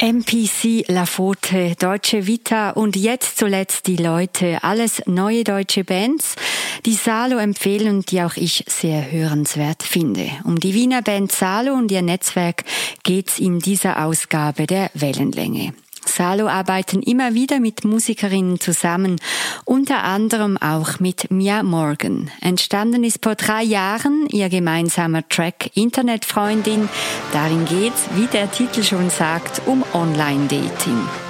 MPC, Lafote, Deutsche Vita und jetzt zuletzt die Leute, alles neue deutsche Bands, die Salo empfehlen und die auch ich sehr hörenswert finde. Um die Wiener Band Salo und ihr Netzwerk geht's in dieser Ausgabe der Wellenlänge. Salo arbeiten immer wieder mit Musikerinnen zusammen, unter anderem auch mit Mia Morgan. Entstanden ist vor 3 Jahren ihr gemeinsamer Track Internetfreundin. Darin geht's, wie der Titel schon sagt, um Online-Dating.